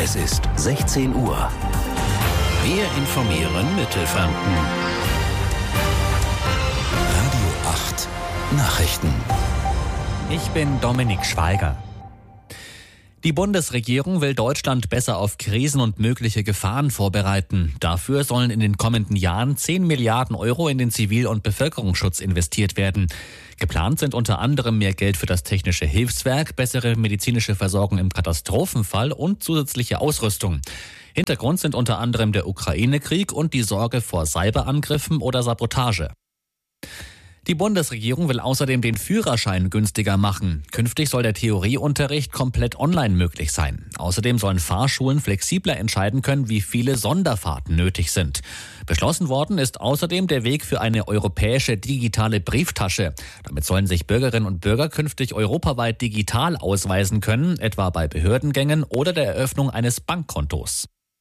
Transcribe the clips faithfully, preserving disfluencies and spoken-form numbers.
Es ist sechzehn Uhr. Wir informieren Mittelfranken. Radio acht Nachrichten. Ich bin Dominik Schweiger. Die Bundesregierung will Deutschland besser auf Krisen und mögliche Gefahren vorbereiten. Dafür sollen in den kommenden Jahren zehn Milliarden Euro in den Zivil- und Bevölkerungsschutz investiert werden. Geplant sind unter anderem mehr Geld für das technische Hilfswerk, bessere medizinische Versorgung im Katastrophenfall und zusätzliche Ausrüstung. Hintergrund sind unter anderem der Ukraine-Krieg und die Sorge vor Cyberangriffen oder Sabotage. Die Bundesregierung will außerdem den Führerschein günstiger machen. Künftig soll der Theorieunterricht komplett online möglich sein. Außerdem sollen Fahrschulen flexibler entscheiden können, wie viele Sonderfahrten nötig sind. Beschlossen worden ist außerdem der Weg für eine europäische digitale Brieftasche. Damit sollen sich Bürgerinnen und Bürger künftig europaweit digital ausweisen können, etwa bei Behördengängen oder der Eröffnung eines Bankkontos.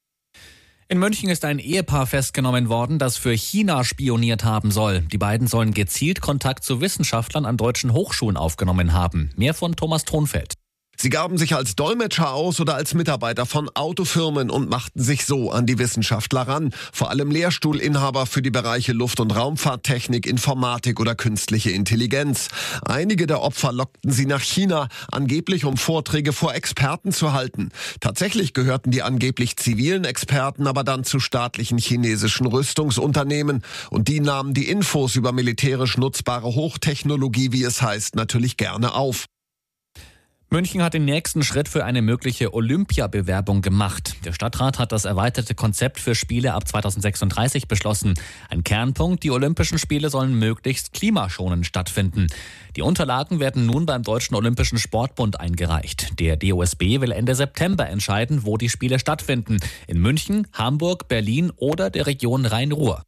In München ist ein Ehepaar festgenommen worden, das für China spioniert haben soll. Die beiden sollen gezielt Kontakt zu Wissenschaftlern an deutschen Hochschulen aufgenommen haben. Mehr von Thomas Thronfeld. Sie gaben sich als Dolmetscher aus oder als Mitarbeiter von Autofirmen und machten sich so an die Wissenschaftler ran. Vor allem Lehrstuhlinhaber für die Bereiche Luft- und Raumfahrttechnik, Informatik oder künstliche Intelligenz. Einige der Opfer lockten sie nach China, angeblich um Vorträge vor Experten zu halten. Tatsächlich gehörten die angeblich zivilen Experten aber dann zu staatlichen chinesischen Rüstungsunternehmen. Und die nahmen die Infos über militärisch nutzbare Hochtechnologie, wie es heißt, natürlich gerne auf. München hat den nächsten Schritt für eine mögliche Olympiabewerbung gemacht. Der Stadtrat hat das erweiterte Konzept für Spiele ab zweitausendsechsunddreißig beschlossen. Ein Kernpunkt, die Olympischen Spiele sollen möglichst klimaschonend stattfinden. Die Unterlagen werden nun beim Deutschen Olympischen Sportbund eingereicht. Der D O S B will Ende September entscheiden, wo die Spiele stattfinden. In München, Hamburg, Berlin oder der Region Rhein-Ruhr.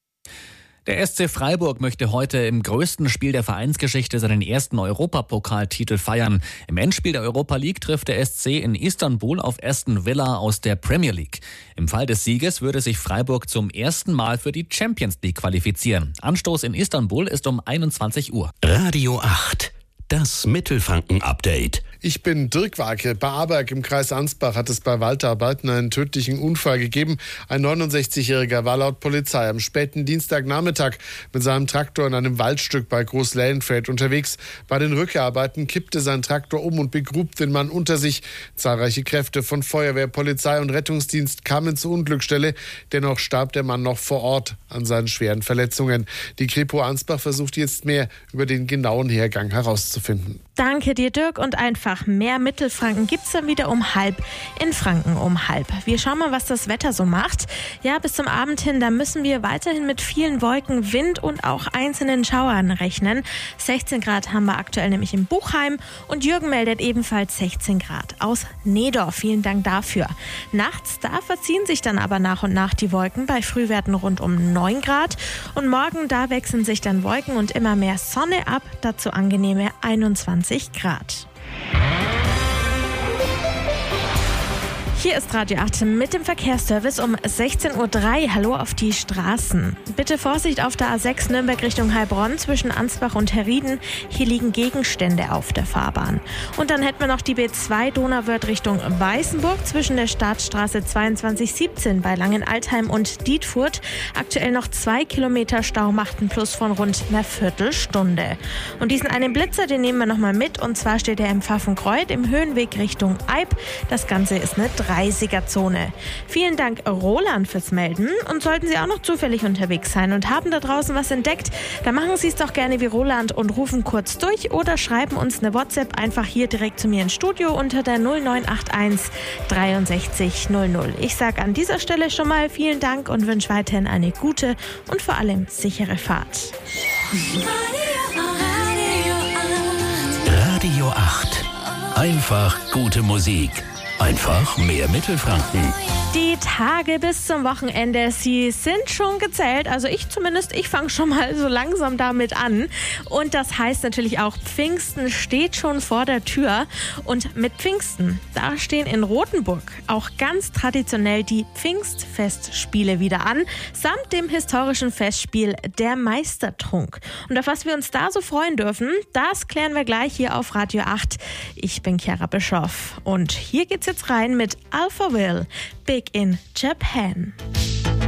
Der S C Freiburg möchte heute im größten Spiel der Vereinsgeschichte seinen ersten Europapokaltitel feiern. Im Endspiel der Europa League trifft der S C in Istanbul auf Aston Villa aus der Premier League. Im Fall des Sieges würde sich Freiburg zum ersten Mal für die Champions League qualifizieren. Anstoß in Istanbul ist um einundzwanzig Uhr. Radio acht. Das Mittelfranken-Update. Ich bin Dirk Warke. Bei Aberg im Kreis Ansbach hat es bei Waldarbeiten einen tödlichen Unfall gegeben. Ein neunundsechzigjähriger war laut Polizei am späten Dienstagnachmittag mit seinem Traktor in einem Waldstück bei Großlellenfeld unterwegs. Bei den Rückarbeiten kippte sein Traktor um und begrub den Mann unter sich. Zahlreiche Kräfte von Feuerwehr, Polizei und Rettungsdienst kamen zur Unglücksstelle. Dennoch starb der Mann noch vor Ort an seinen schweren Verletzungen. Die Kripo Ansbach versucht jetzt mehr über den genauen Hergang herauszufinden. Finden. Danke dir, Dirk. Und einfach mehr Mittelfranken gibt's dann wieder um halb in Franken um halb. Wir schauen mal, was das Wetter so macht. Ja, bis zum Abend hin, da müssen wir weiterhin mit vielen Wolken, Wind und auch einzelnen Schauern rechnen. sechzehn Grad haben wir aktuell nämlich in Buchheim und Jürgen meldet ebenfalls sechzehn Grad aus Needorf. Vielen Dank dafür. Nachts, da verziehen sich dann aber nach und nach die Wolken bei Frühwerten rund um neun Grad. Und morgen, da wechseln sich dann Wolken und immer mehr Sonne ab, dazu angenehme einundzwanzig Grad. Hier ist Radio acht mit dem Verkehrsservice um sechzehn Uhr drei. Hallo auf die Straßen. Bitte Vorsicht auf der A sechs Nürnberg Richtung Heilbronn zwischen Ansbach und Herrieden. Hier liegen Gegenstände auf der Fahrbahn. Und dann hätten wir noch die B zwei Donauwörth Richtung Weißenburg zwischen der Staatsstraße zweiundzwanzig siebzehn bei Langenaltheim und Dietfurt. Aktuell noch zwei Kilometer Stau, macht einen Plus von rund einer Viertelstunde. Und diesen einen Blitzer, den nehmen wir nochmal mit. Und zwar steht er im Pfaffenkreuth im Höhenweg Richtung Eib. Das Ganze ist eine dreißiger-Zone. Vielen Dank, Roland, fürs Melden. Und sollten Sie auch noch zufällig unterwegs sein und haben da draußen was entdeckt, dann machen Sie es doch gerne wie Roland und rufen kurz durch oder schreiben uns eine WhatsApp einfach hier direkt zu mir ins Studio unter der null neun acht eins dreiundsechzig null null. Ich sage an dieser Stelle schon mal vielen Dank und wünsche weiterhin eine gute und vor allem sichere Fahrt. Radio acht. Einfach gute Musik. Einfach mehr Mittelfranken. Die Tage bis zum Wochenende, sie sind schon gezählt. Also ich zumindest, ich fange schon mal so langsam damit an. Und das heißt natürlich auch, Pfingsten steht schon vor der Tür. Und mit Pfingsten, da stehen in Rothenburg auch ganz traditionell die Pfingstfestspiele wieder an, samt dem historischen Festspiel Der Meistertrunk. Und auf was wir uns da so freuen dürfen, das klären wir gleich hier auf Radio acht. Ich bin Chiara Bischoff und hier geht's jetzt rein mit Alphaville, Big in Japan.